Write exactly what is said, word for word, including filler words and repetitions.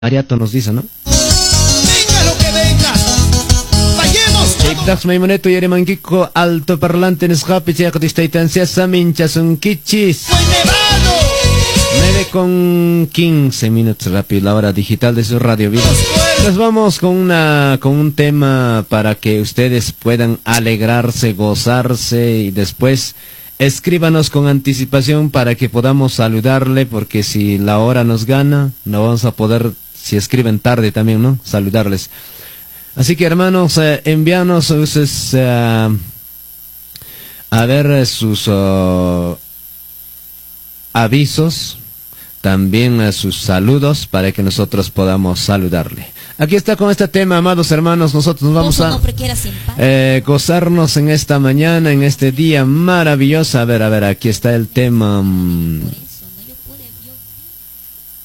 Ariato nos dice, ¿no? Venga lo que venga. Vayamos. Chipdax Maimuneto Yeremanquiko alto parlante en escape Chiacotistaitansia Saminchas un kichis. Fue nevado. nueve con quince minutos rápido, la hora digital de su radio vida. Nos vamos con una con un tema para que ustedes puedan alegrarse, gozarse y después escríbanos con anticipación para que podamos saludarle, porque si la hora nos gana, no vamos a poder, si escriben tarde también, ¿no? Saludarles. Así que hermanos, eh, envíanos ustedes, uh, a ver sus uh, avisos, también uh, sus saludos para que nosotros podamos saludarle. Aquí está con este tema, amados hermanos, nosotros nos vamos a eh, gozarnos en esta mañana, en este día maravilloso. A ver, a ver, aquí está el tema. Um,